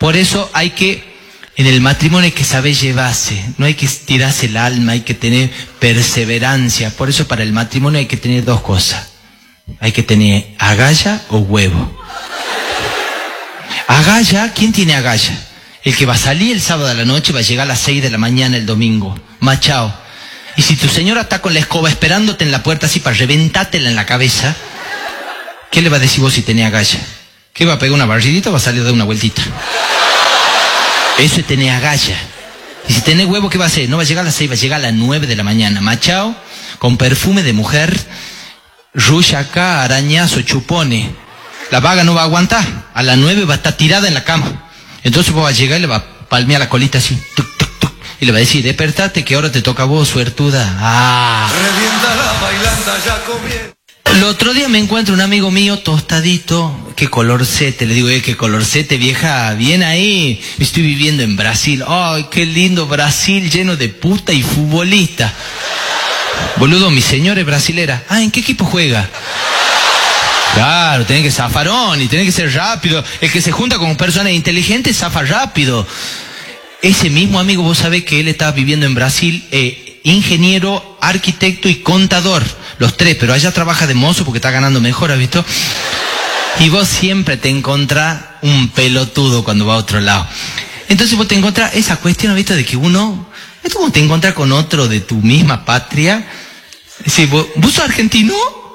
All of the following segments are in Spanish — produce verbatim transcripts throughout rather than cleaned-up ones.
Por eso hay que, en el matrimonio hay que saber llevarse, no hay que estirarse el alma, hay que tener perseverancia. Por eso para el matrimonio hay que tener dos cosas. Hay que tener agalla o huevo. Agalla, ¿quién tiene agalla? El que va a salir el sábado a la noche va a llegar a las seis de la mañana el domingo. Machao. Y si tu señora está con la escoba esperándote en la puerta así para reventártela en la cabeza, ¿qué le va a decir vos si tenés agalla? ¿Qué va a pegar una barridita o va a salir a dar una vueltita? Eso es tener agalla. Y si tenés huevo, ¿qué va a hacer? No va a llegar a las seis, va a llegar a las nueve de la mañana. Machao, con perfume de mujer, rucha acá, arañazo, chupone. La vaga no va a aguantar. A las nueve va a estar tirada en la cama. Entonces vos vas a llegar y le va a palmear la colita así. Tuc, tuc, tuc, y le va a decir, despertate que ahora te toca a vos, suertuda. Ah. Revienta la bailanta, ya comienza. El otro día me encuentro un amigo mío tostadito. Qué colorcete, le digo, eh, qué colorcete, vieja, bien ahí. Estoy viviendo en Brasil. Ay, qué lindo Brasil, lleno de puta y futbolista. Boludo, mi señora es brasilera. Ah, ¿en qué equipo juega? Claro, tenés que zafarón y tenés que ser rápido. El que se junta con personas inteligentes zafa rápido. Ese mismo amigo, vos sabés que él estaba viviendo en Brasil, eh, ingeniero, arquitecto y contador. Los tres, pero allá trabaja de mozo porque está ganando mejor, ¿has visto? Y vos siempre te encontrás un pelotudo cuando va a otro lado. Entonces vos te encontrás esa cuestión, ¿has visto? De que uno, es como te encontrás con otro de tu misma patria. Decís, ¿vos, ¿vos sos argentino?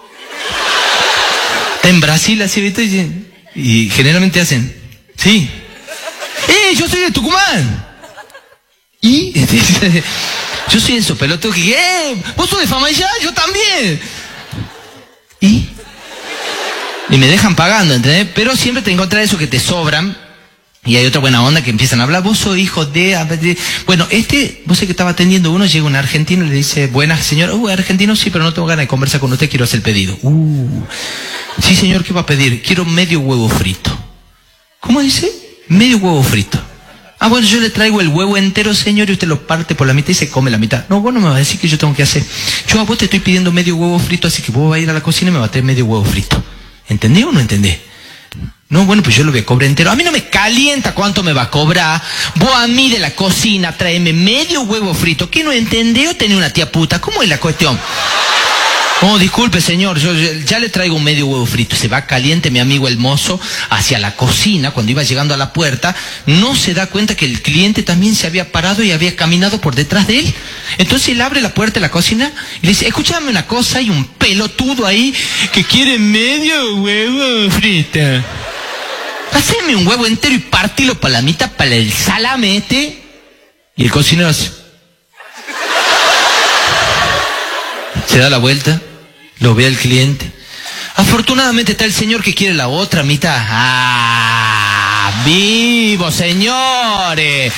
Está en Brasil, así, ¿viste? Y, y generalmente hacen, sí. ¡Eh, yo soy de Tucumán! ¿Y? Yo soy esos pelotudos que, ¡eh! ¿Vos sos de Famayá? ¡Yo también! ¿Y? Y me dejan pagando, ¿entendés? Pero siempre te encontrás eso que te sobran. Y hay otra buena onda que empiezan a hablar. Vos sos hijo de... Bueno, este, vos sé que estaba atendiendo uno, llega un argentino y le dice, buenas señora. Uh, argentino, sí, pero no tengo ganas de conversar con usted, quiero hacer el pedido. Uh, sí señor, ¿qué va a pedir? Quiero medio huevo frito. ¿Cómo dice? Medio huevo frito. Ah, bueno, yo le traigo el huevo entero, señor, y usted lo parte por la mitad y se come la mitad. No, vos no me vas a decir que yo tengo que hacer. Yo a vos te estoy pidiendo medio huevo frito, así que vos vas a ir a la cocina y me va a traer medio huevo frito. ¿Entendés o no entendés? No, bueno, pues yo lo voy a cobrar entero. A mí no me calienta cuánto me va a cobrar. Vos a mí de la cocina tráeme medio huevo frito. ¿Qué no entendés o tenés una tía puta? ¿Cómo es la cuestión? Oh, disculpe, señor, yo ya le traigo un medio huevo frito. Se va caliente mi amigo el mozo hacia la cocina. Cuando iba llegando a la puerta, no se da cuenta que el cliente también se había parado y había caminado por detrás de él. Entonces él abre la puerta de la cocina y le dice, escúchame una cosa, hay un pelotudo ahí que quiere medio huevo frito. Haceme un huevo entero y partilo para la mitad, para el salame este. Y el cocinero hace... Se da la vuelta, lo ve al cliente. Afortunadamente está el señor que quiere la otra mitad. ¡Ah! ¡Vivo, señores!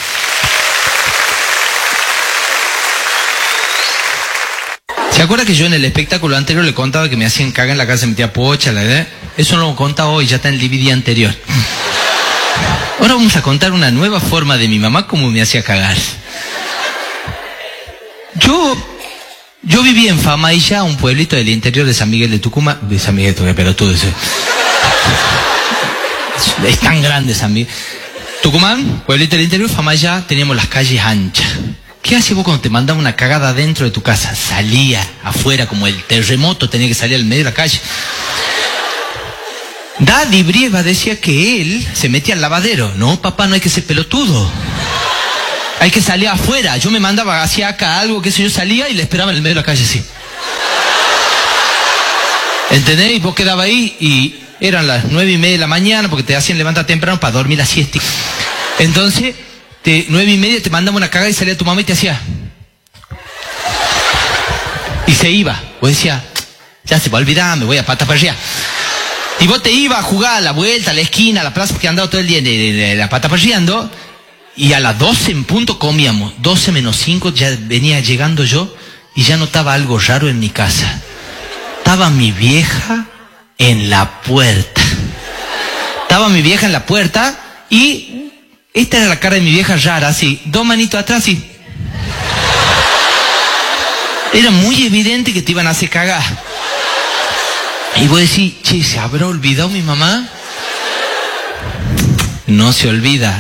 ¿Se acuerda que yo en el espectáculo anterior le contaba que me hacían caga en la casa de mi tía Pocha? La verdad? Eso no lo contaba hoy, ya está en el D V D anterior. Ahora vamos a contar una nueva forma de mi mamá cómo me hacía cagar. Yo... Yo viví en Famayá, un pueblito del interior de San Miguel de Tucumán. De San Miguel de Tucumán, pero tú dices. Es tan grande San Miguel. Tucumán, pueblito del interior, Famayá, teníamos las calles anchas. ¿Qué hacías vos cuando te mandaban una cagada dentro de tu casa? Salía afuera como el terremoto, tenía que salir al medio de la calle. Daddy Brieva decía que él se metía al lavadero. No, papá, no hay que ser pelotudo. Hay que salir afuera. Yo me mandaba hacia acá algo, qué sé yo, salía y le esperaba en el medio de la calle así. ¿Entendés? Y vos quedabas ahí y eran las nueve y media de la mañana porque te hacían levantar temprano para dormir la siesta. Entonces, te, nueve y media te mandaba una cagada y salía tu mamá y te hacía. Y se iba. Vos decías, ya se va a olvidar, me voy a pata para allá. Y vos te ibas a jugar a la vuelta, a la esquina, a la plaza, porque andaba todo el día de, de, de la pata para allá. Y a las doce en punto comíamos. doce menos cinco ya venía llegando yo y ya notaba algo raro en mi casa. Estaba mi vieja en la puerta. Estaba mi vieja en la puerta y esta era la cara de mi vieja rara, así, dos manitos atrás y... Era muy evidente que te iban a hacer cagar. Y vos decís, che, ¿se habrá olvidado mi mamá? No se olvida.